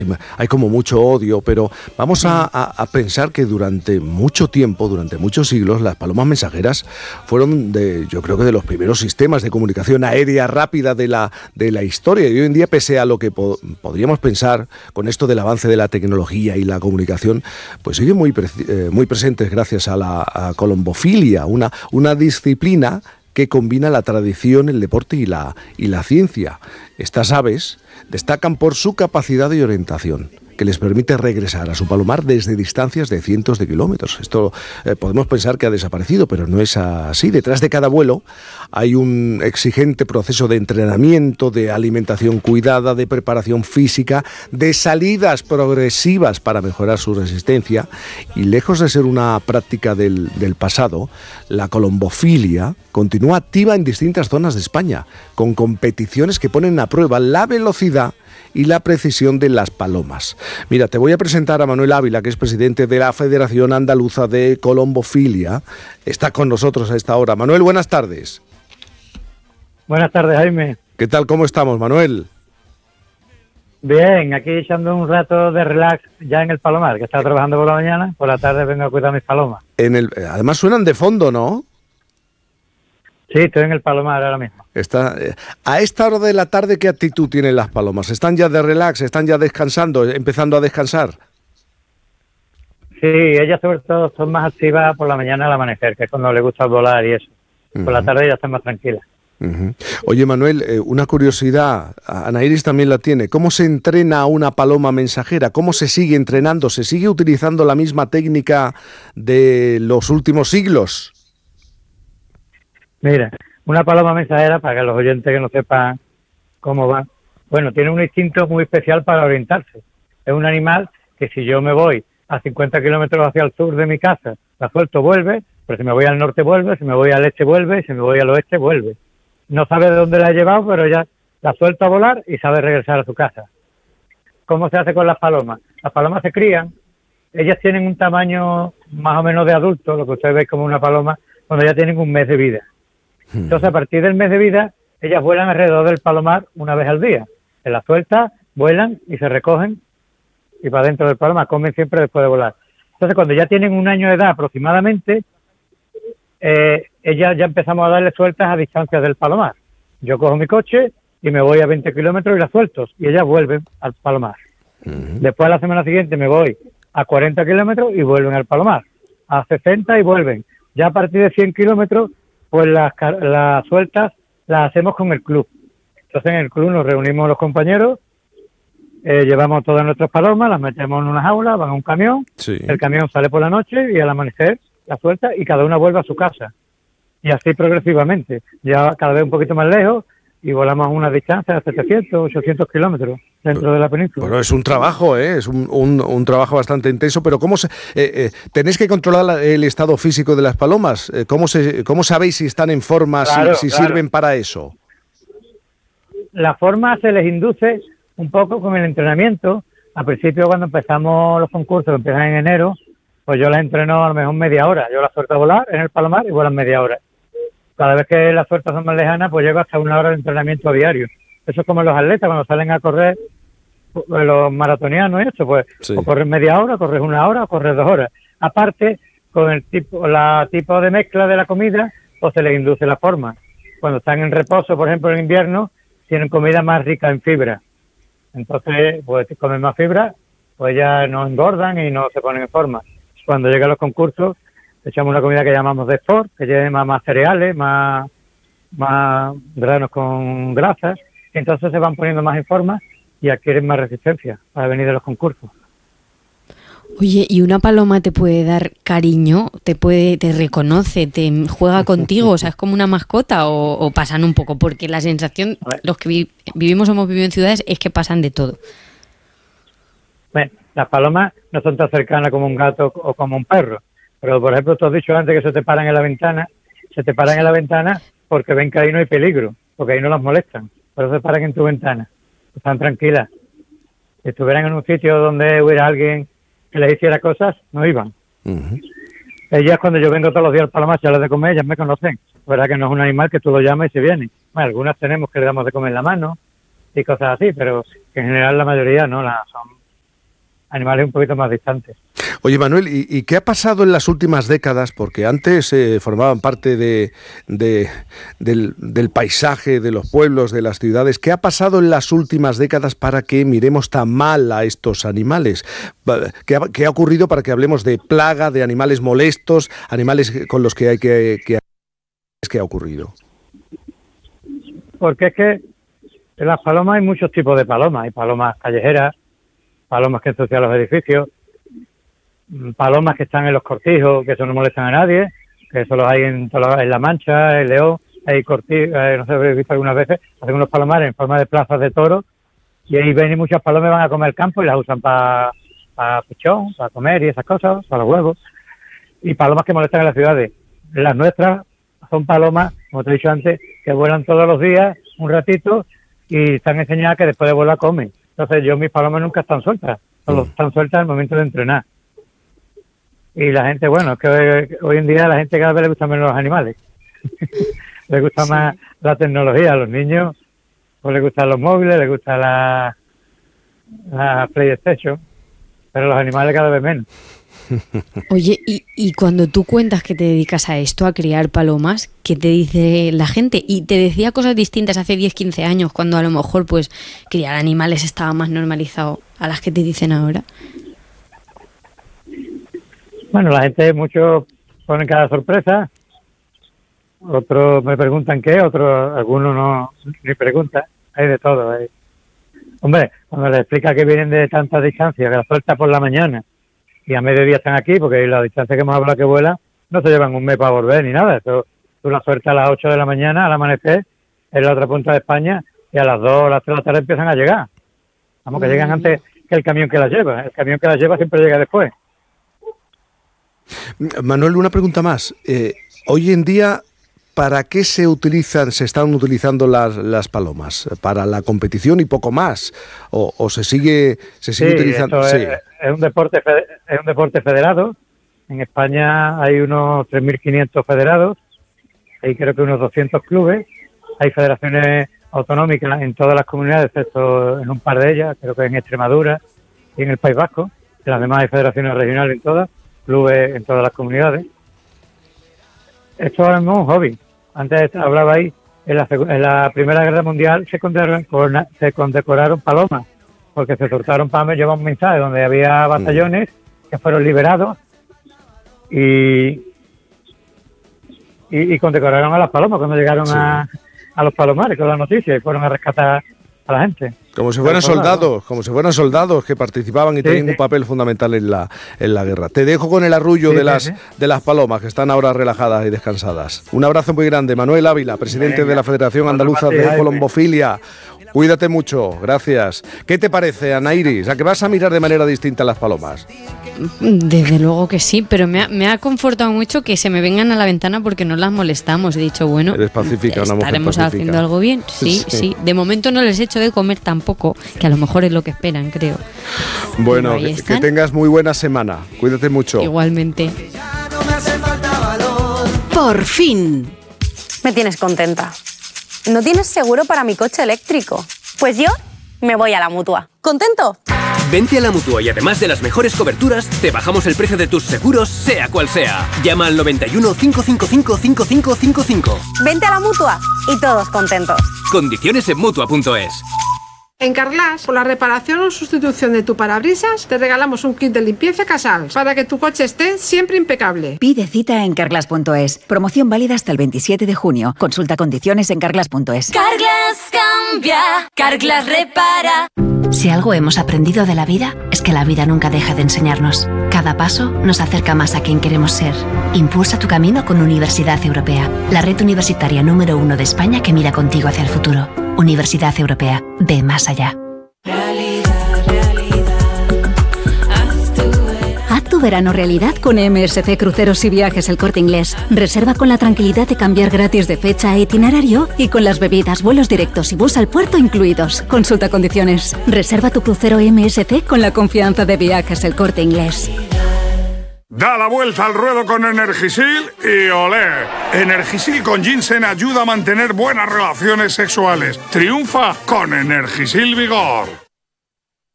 hay como mucho odio, pero vamos a pensar que durante mucho tiempo, durante muchos siglos, las palomas mensajeras fueron yo creo que de los primeros sistemas de comunicación aérea rápida de la historia. Y hoy en día, pese a lo que podríamos pensar con esto del avance de la tecnología y la comunicación, pues siguen muy presentes gracias a la colombofilia, una disciplina que combina la tradición, el deporte y la ciencia. Estas aves destacan por su capacidad de orientación, que les permite regresar a su palomar desde distancias de cientos de kilómetros. Esto podemos pensar que ha desaparecido, pero no es así. Detrás de cada vuelo hay un exigente proceso de entrenamiento, de alimentación cuidada, de preparación física, de salidas progresivas para mejorar su resistencia. Y lejos de ser una práctica del pasado, la colombofilia continúa activa en distintas zonas de España, con competiciones que ponen a prueba la velocidad y la precisión de las palomas. Mira, te voy a presentar a Manuel Ávila, que es presidente de la Federación Andaluza de Colombofilia. Está con nosotros a esta hora. Manuel, buenas tardes. Buenas tardes, Jaime. ¿Qué tal? ¿Cómo estamos, Manuel? Bien, aquí echando un rato de relax ya en el palomar, que estaba trabajando por la mañana, por la tarde vengo a cuidar mis palomas. Además suenan de fondo, ¿no? Sí, estoy en el palomar ahora mismo. A esta hora de la tarde, ¿qué actitud tienen las palomas? ¿Están ya de relax? ¿Están ya descansando? ¿Empezando a descansar? Sí, ellas sobre todo son más activas por la mañana al amanecer, que es cuando les gusta volar y eso. Por la tarde ya están más tranquilas. Oye, Manuel, una curiosidad, Ana Iris también la tiene. ¿Cómo se entrena a una paloma mensajera? ¿Cómo se sigue entrenando? ¿Se sigue utilizando la misma técnica de los últimos siglos? Mira, una paloma mensajera, para que los oyentes que no sepan cómo va, bueno, tiene un instinto muy especial para orientarse. Es un animal que si yo me voy a 50 kilómetros hacia el sur de mi casa, la suelto, vuelve, pero si me voy al norte vuelve, si me voy al este vuelve, y si me voy al oeste vuelve. No sabe de dónde la he llevado, pero ya la suelto a volar y sabe regresar a su casa. ¿Cómo se hace con las palomas? Las palomas se crían, ellas tienen un tamaño más o menos de adulto, lo que ustedes ven como una paloma, cuando ya tienen un mes de vida. Entonces, a partir del mes de vida, ellas vuelan alrededor del palomar una vez al día. Se las suelta, vuelan y se recogen y para dentro del palomar, comen siempre después de volar. Entonces, cuando ya tienen un año de edad aproximadamente, ellas ya empezamos a darle sueltas a distancias del palomar. Yo cojo mi coche y me voy a 20 kilómetros y las suelto y ellas vuelven al palomar. Después, a la semana siguiente, me voy a 40 kilómetros y vuelven al palomar. A 60 y vuelven. Ya a partir de 100 kilómetros, pues las sueltas las hacemos con el club. Entonces en el club nos reunimos los compañeros, llevamos todas nuestras palomas, las metemos en una jaula, van a un camión, sí. El camión sale por la noche y al amanecer la suelta y cada una vuelve a su casa. Y así progresivamente, ya cada vez un poquito más lejos y volamos a una distancia de 700, 800 kilómetros dentro de la península. Bueno, es un trabajo, es un trabajo bastante intenso, pero ¿cómo tenéis que controlar el estado físico de las palomas? ¿Cómo sabéis si están en forma, claro, si sirven para eso? La forma se les induce un poco con el entrenamiento. Al principio, cuando empezamos los concursos, que empiezan en enero, pues yo las entreno a lo mejor media hora. Yo las suelto a volar en el palomar y vuelan media hora. Cada vez que las sueltas son más lejanas, pues llego hasta una hora de entrenamiento a diario. Eso es como los atletas cuando salen a correr, los maratonianos y eso, pues sí. O corres media hora, corres una hora, o corres 2 horas. Aparte, con el tipo de mezcla de la comida, pues se les induce la forma. Cuando están en reposo, por ejemplo, en invierno, tienen comida más rica en fibra. Entonces, pues si comen más fibra, pues ya no engordan y no se ponen en forma. Cuando llegan los concursos, echamos una comida que llamamos de sport, que lleve más cereales, más granos con grasas, entonces se van poniendo más en forma y adquieren más resistencia para venir de los concursos. Oye, ¿y una paloma te puede dar cariño? ¿Te reconoce? ¿Te juega contigo? O sea, ¿es como una mascota o pasan un poco? Porque la sensación, los que vivimos o hemos vivido en ciudades, es que pasan de todo. Bueno, las palomas no son tan cercanas como un gato o como un perro. Pero, por ejemplo, tú has dicho antes que se te paran en la ventana. Se te paran en la ventana porque ven que ahí no hay peligro, porque ahí no las molestan. Por eso se paran en tu ventana. Están tranquilas. Si estuvieran en un sitio donde hubiera alguien que les hiciera cosas, no iban. Ellas, cuando yo vengo todos los días al palomar a darles de comer, ellas me conocen. La verdad que no es un animal que tú lo llamas y se viene. Bueno, algunas tenemos que le damos de comer en la mano y cosas así, pero en general la mayoría no, animales un poquito más distantes. Oye, Manuel, ¿y qué ha pasado en las últimas décadas? Porque antes formaban parte del paisaje, de los pueblos, de las ciudades. ¿Qué ha pasado en las últimas décadas para que miremos tan mal a estos animales? ¿Qué ha ocurrido para que hablemos de plaga, de animales molestos, animales con los que hay ¿qué ha ocurrido? Porque es que en las palomas hay muchos tipos de palomas. Hay palomas callejeras, palomas que ensucian los edificios, palomas que están en los cortijos, que eso no molestan a nadie, que eso los hay en La Mancha, en León, hay cortijos, no sé si habéis visto algunas veces, hacen unos palomares en forma de plazas de toros, y ahí ven y muchas palomas van a comer al campo y las usan para pichón, para comer y esas cosas, para los huevos, y palomas que molestan en las ciudades. Las nuestras son palomas, como te he dicho antes, que vuelan todos los días, un ratito, y están enseñadas que después de volar comen. Entonces mis palomas nunca están sueltas, solo están sueltas al momento de entrenar. Y la gente, bueno, es que hoy en día a la gente cada vez le gustan menos los animales. Le gusta más la tecnología. A los niños pues les gustan los móviles, les gusta la PlayStation, pero los animales cada vez menos. Oye, y cuando tú cuentas que te dedicas a esto, a criar palomas, ¿qué te dice la gente? Y te decía cosas distintas hace 10, 15 años, cuando a lo mejor pues criar animales estaba más normalizado, a las que te dicen ahora. Bueno, la gente, muchos ponen cada sorpresa, otros me preguntan qué, otros, algunos no, ni preguntan, hay de todo. Hombre, cuando les explica que vienen de tanta distancia, que la suelta por la mañana, y a mediodía están aquí, porque la distancia que hemos hablado que vuela, no se llevan un mes para volver ni nada, eso, tú la sueltas a las 8 de la mañana, al amanecer, en la otra punta de España, y a las 2 o las 3 de la tarde empiezan a llegar. Vamos, que llegan antes que el camión que las lleva, el camión que las lleva siempre llega después. Manuel, una pregunta más. Hoy en día, ¿para qué se están utilizando las palomas? ¿Para la competición y poco más? ¿O se sigue utilizando? Sí, es un deporte federado. En España hay unos 3.500 federados, hay creo que unos 200 clubes, hay federaciones autonómicas en todas las comunidades, excepto en un par de ellas, creo que en Extremadura y en el País Vasco. En las demás hay federaciones regionales en todas, clubes en todas las comunidades. Esto ahora mismo es un hobby. Antes hablaba ahí, en la Primera Guerra Mundial se condecoraron palomas, porque se soltaron palomas, lleva un mensaje donde había batallones que fueron liberados y condecoraron a las palomas cuando llegaron a los palomares con la noticia y fueron a rescatar a la gente. Como si fueran soldados que participaban y tenían un papel fundamental en la guerra. Te dejo con el arrullo de las palomas que están ahora relajadas y descansadas. Un abrazo muy grande, Manuel Ávila, presidente de la Federación Andaluza de Colombofilia. Cuídate mucho, gracias. ¿Qué te parece, Ana Iris? ¿A que vas a mirar de manera distinta a las palomas? Desde luego que sí, pero me ha confortado mucho que se me vengan a la ventana porque no las molestamos. He dicho, bueno, eres pacífica, una mujer estaremos pacífica. Haciendo algo bien. Sí. De momento no les he hecho de comer tampoco, que a lo mejor es lo que esperan, creo. Bueno, que tengas muy buena semana. Cuídate mucho. Igualmente. Por fin. Me tienes contenta. ¿No tienes seguro para mi coche eléctrico? Pues yo me voy a la Mutua. ¿Contento? Vente a la Mutua y además de las mejores coberturas, te bajamos el precio de tus seguros, sea cual sea. Llama al 91 555 5555. Vente a la Mutua y todos contentos. Condiciones en Mutua.es. En Carglass, por la reparación o sustitución de tu parabrisas, te regalamos un kit de limpieza Casals para que tu coche esté siempre impecable. Pide cita en Carglass.es. Promoción válida hasta el 27 de junio. Consulta condiciones en Carglass.es. Carglass cambia, Carglass repara. Si algo hemos aprendido de la vida, es que la vida nunca deja de enseñarnos. Cada paso nos acerca más a quien queremos ser. Impulsa tu camino con Universidad Europea, la red universitaria número 1 de España que mira contigo hacia el futuro. Universidad Europea, ve más allá. Haz tu verano realidad con MSC Cruceros y Viajes El Corte Inglés. Reserva con la tranquilidad de cambiar gratis de fecha e itinerario y con las bebidas, vuelos directos y bus al puerto incluidos. Consulta condiciones. Reserva tu crucero MSC con la confianza de Viajes El Corte Inglés. Da la vuelta al ruedo con Energisil y olé. Energisil con ginseng ayuda a mantener buenas relaciones sexuales. Triunfa con Energisil Vigor.